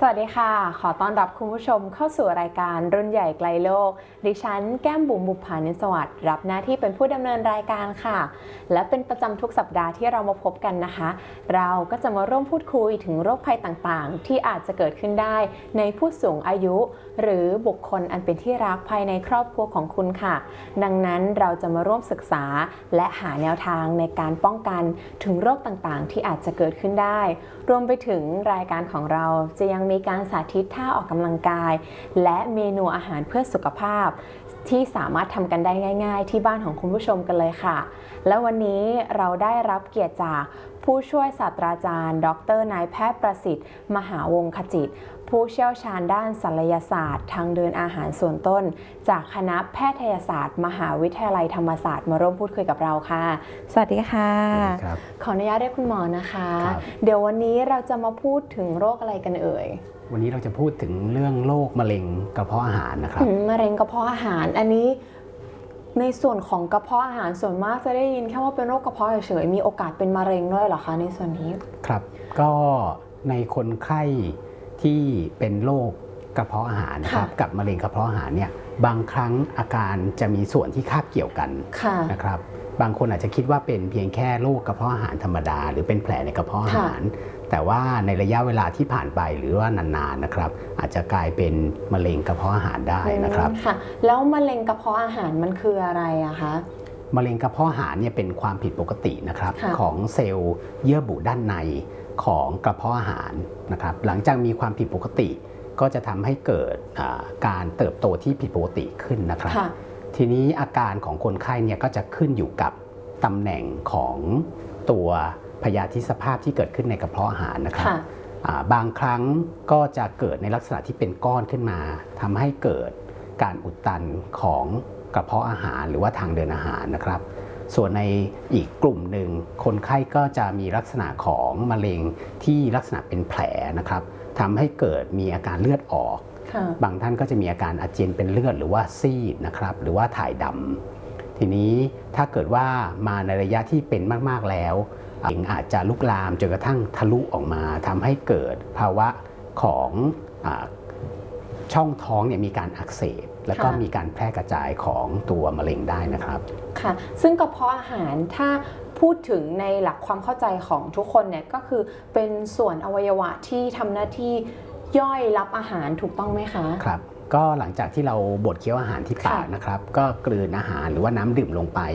สวัสดีค่ะขอต้อนรับคุณผู้ชมเข้าสู่รายการรุ่นใหญ่ไกลโลกดิฉันแก้มบุ๋มบุภานิสวัสดิ์รับหน้าที่เป็นผู้ดำเนินรายการค่ะและเป็นประจำทุกสัปดาห์ที่เรามาพบกันนะคะเราก็จะมาร่วมพูดคุยถึงโรคภัยต่างๆที่อาจจะเกิดขึ้นได้ในผู้สูงอายุหรือบุคคลอันเป็นที่รักภายในครอบครัวของคุณค่ะดังนั้นเราจะมาร่วมศึกษาและหาแนวทางในการป้องกันถึงโรคต่างๆที่อาจจะเกิดขึ้นได้รวมไปถึงรายการของเราจะยังมีการสาธิตท่าออกกำลังกายและเมนูอาหารเพื่อสุขภาพที่สามารถทำกันได้ง่ายๆที่บ้านของคุณผู้ชมกันเลยค่ะและวันนี้เราได้รับเกียรติจากผู้ช่วยศาสตราจารย์ดร.นายแพทย์ประสิทธิ์มหาวงศ์ขจิตผู้เชี่ยวชาญด้านศัลยศาสตร์ทางเดินอาหารส่วนต้นจากคณะแพทยศาสตร์มหาวิทยาลัยธรรมศาสตร์มาร่วมพูดคุยกับเราค่ะสวัสดีค่ะขออนุญาตเรียกคุณหมอนะคะเดี๋ยววันนี้เราจะมาพูดถึงโรคอะไรกันเอ่ยวันนี้เราจะพูดถึงเรื่องโรคมะเร็งกระเพาะอาหารนะครับมะเร็งกระเพาะอาหารอันนี้ในส่วนของกระเพาะอาหารส่วนมากจะได้ยินแค่ว่าเป็นโรคกระเพาะเฉยๆมีโอกาสเป็นมะเร็งด้วยเหรอคะในส่วนนี้ครับก็ในคนไข้ที่เป็นโรคกระเพาะอาหารนะครับกับมะเร็งกระเพาะอาหารเนี่ยบางครั้งอาการจะมีส่วนที่คาบเกี่ยวกันนะครับบางคนอาจจะคิดว่าเป็นเพียงแค่โรคกระเพาะอาหารธรรมดาหรือเป็นแผลในกระเพาะอาหารแต่ว่าในระยะเวลาที่ผ่านไปหรือว่านานๆนะครับอาจจะกลายเป็นมะเร็งกระเพาะอาหารได้นะครับค่ะแล้วมะเร็งกระเพาะอาหารมันคืออะไรอะคะมะเร็งกระเพาะอาหารเนี่ยเป็นความผิดปกตินะครับของเซลล์เยื่อบุด้านในของกระเพาะอาหารนะครับหลังจากมีความผิดปกติก็จะทำให้เกิดการเติบโตที่ผิดปกติขึ้นนะครับทีนี้อาการของคนไข้เนี่ยก็จะขึ้นอยู่กับตำแหน่งของตัวพยาธิสภาพที่เกิดขึ้นในกระเพาะอาหารนะครับบางครั้งก็จะเกิดในลักษณะที่เป็นก้อนขึ้นมาทำให้เกิดการอุดตันของกระเพาะอาหารหรือว่าทางเดินอาหารนะครับส่วนในอีกกลุ่มหนึ่งคนไข้ก็จะมีลักษณะของมะเร็งที่ลักษณะเป็นแผลนะครับทำให้เกิดมีอาการเลือดออกบางท่านก็จะมีอาการอาเจียนเป็นเลือดหรือว่าซีดนะครับหรือว่าถ่ายดำทีนี้ถ้าเกิดว่ามาในระยะที่เป็นมากๆแล้วอาจจะลุกลามจนกระทั่งทะลุออกมาทำให้เกิดภาวะของช่องท้องเนี่ยมีการอักเสบแล้วก็มีการแพร่กระจายของตัวมะเร็งได้นะครับค่ะซึ่งกระเพาะอาหารถ้าพูดถึงในหลักความเข้าใจของทุกคนเนี่ยก็คือเป็นส่วนอวัยวะที่ทำหน้าที่ย่อยรับอาหารถูกต้องไหมคะครับก็หลังจากที่เราบดเคี้ยวอาหารที่ปากนะครับก็กลืนอาหารหรือว่าน้ำดื่มลงไป